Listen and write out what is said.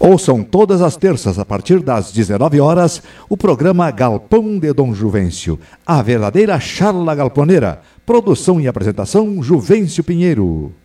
Ouçam todas as terças, a partir das 19 horas, o programa Galpão de Dom Juvencio, a verdadeira charla galponeira. Produção e apresentação, Juvencio Pinheiro.